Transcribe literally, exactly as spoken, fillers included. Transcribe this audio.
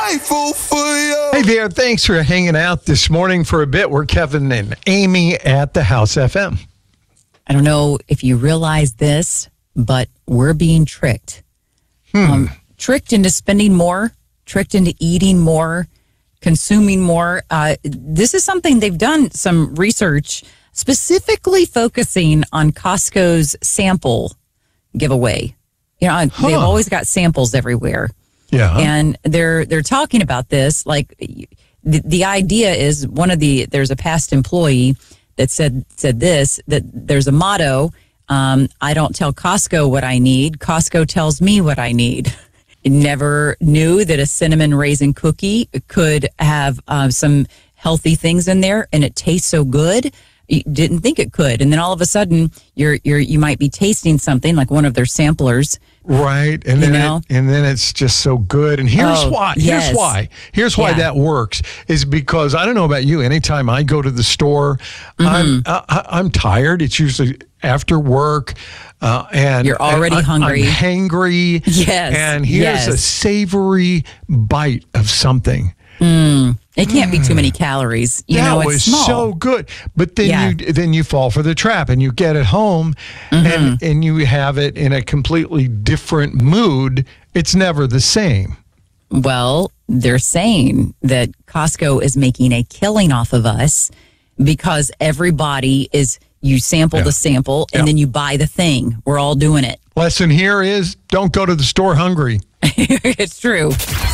grateful for you. Hey there, thanks for hanging out this morning for a bit. We're Kevin and Amy at the House F M. I don't know if you realize this, but we're being tricked. Hmm. Um, tricked into spending more, tricked into eating more, consuming more. Uh, this is something they've done some research specifically focusing on Costco's sample giveaway. You know, Huh. they've always got samples everywhere. Yeah. And they're they're talking about this. Like the, the idea is one of the there's a past employee that said said this, that there's a motto, um, I don't tell Costco what I need, Costco tells me what I need. Never knew that a cinnamon raisin cookie could have uh, some healthy things in there and it tastes so good. You didn't think it could. And then all of a sudden you're you're you might be tasting something like one of their samplers. Right. And then You know? it, and then it's just so good. And here's Oh, why. Here's yes. why. Here's why Yeah. that works is because I don't know about you. Anytime I go to the store, Mm-hmm. I'm I, I'm tired. It's usually after work, uh, and You're already and I- hungry. I'm hangry. Yes, And here's a yes. savory bite of something. It can't be too many calories. You that know, it's was small. so good. But then Yeah. you then you fall for the trap and you get it home Mm-hmm. and, and you have it in a completely different mood. It's never the same. Well, they're saying that Costco is making a killing off of us because everybody is, you sample Yeah. the sample and Yeah. then you buy the thing. We're all doing it. Lesson here is don't go to the store hungry. It's true.